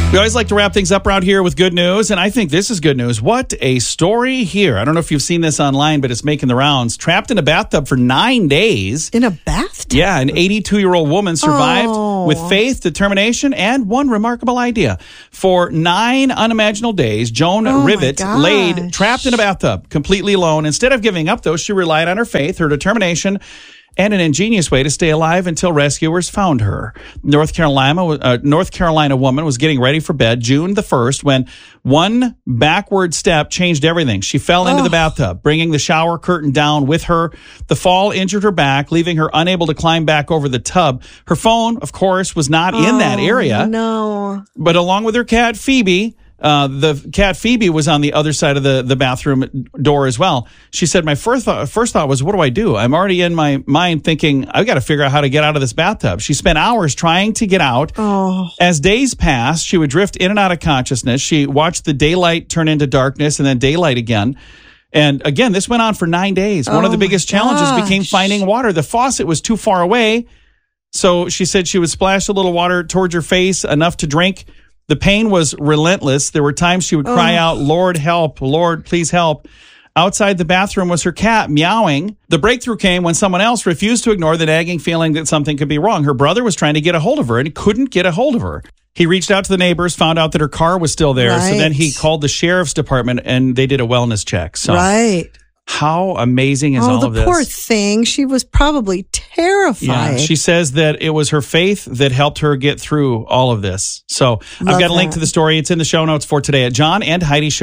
We always like to wrap things up around here with good news, and I think this is good news. What a story here. I don't know if you've seen this online, but it's making the rounds. Trapped in a bathtub for 9 days. In a bathtub? Yeah, an 82-year-old woman survived with faith, determination, and one remarkable idea. For 9 unimaginable days, Joan Rivet laid trapped in a bathtub, completely alone. Instead of giving up, though, she relied on her faith, her determination, and an ingenious way to stay alive until rescuers found her. North Carolina woman was getting ready for bed June the 1st when one backward step changed everything. She fell into the bathtub, bringing the shower curtain down with her. The fall injured her back, leaving her unable to climb back over the tub. Her phone, of course, was not in that area. No. But along with her cat, Phoebe, the cat Phoebe was on the other side of the bathroom door as well. She said, my first thought was, what do I do? I'm already in my mind thinking, I've got to figure out how to get out of this bathtub. She spent hours trying to get out. As days passed, she would drift in and out of consciousness. She watched the daylight turn into darkness and then daylight again. And again, this went on for 9 days. One of the biggest challenges became finding water. The faucet was too far away. So she said she would splash a little water towards her face, enough to drink. The pain was relentless. There were times she would cry out, Lord, help. Lord, please help. Outside the bathroom was her cat meowing. The breakthrough came when someone else refused to ignore the nagging feeling that something could be wrong. Her brother was trying to get a hold of her and couldn't get a hold of her. He reached out to the neighbors, found out that her car was still there. Right. So then he called the sheriff's department and they did a wellness check. So how amazing is all of this? Oh, the poor thing. She was probably terrified. Yeah, she says that it was her faith that helped her get through all of this. So I've got a link to the story. It's in the show notes for today at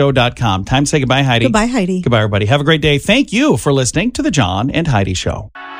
johnandheidishow.com. Time to say goodbye, Heidi. Goodbye, Heidi. Goodbye, everybody. Have a great day. Thank you for listening to The John and Heidi Show.